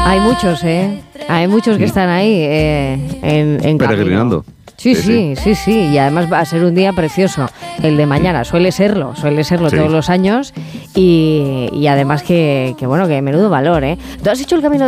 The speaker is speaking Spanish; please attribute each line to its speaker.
Speaker 1: Hay muchos, Hay muchos que están ahí en
Speaker 2: peregrinando.
Speaker 1: Sí. Y además va a ser un día precioso el de mañana. Suele serlo todos los años y además que bueno, que menudo valor, ¿eh? ¿Tú has hecho el camino